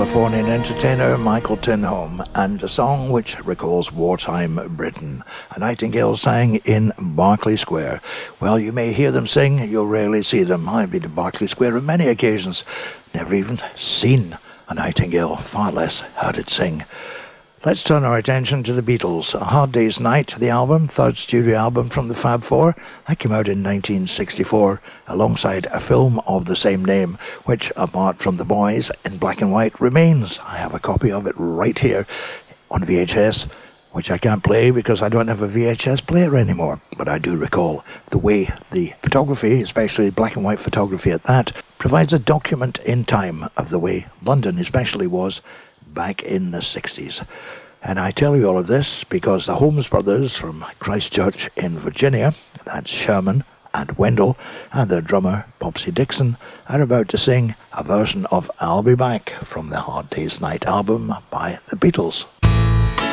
Californian entertainer Michael Tinholm, and a song which recalls wartime Britain. A Nightingale sang in Berkeley Square. Well, you may hear them sing, you'll rarely see them. I've been to Berkeley Square on many occasions, never even seen a nightingale, far less heard it sing. Let's turn our attention to the Beatles. A Hard Day's Night, the album, third studio album from the Fab Four, that came out in 1964 alongside a film of the same name, which, apart from The Boys in black and white, remains. I have a copy of it right here on VHS, which I can't play because I don't have a VHS player anymore. But I do recall the way the photography, especially black and white photography at that, provides a document in time of the way London especially was back in the 60s. And I tell you all of this because the Holmes brothers from Christchurch in Virginia, that's Sherman and Wendell, and their drummer Popsy Dixon, are about to sing a version of I'll Be Back from the Hard Day's Night album by the Beatles.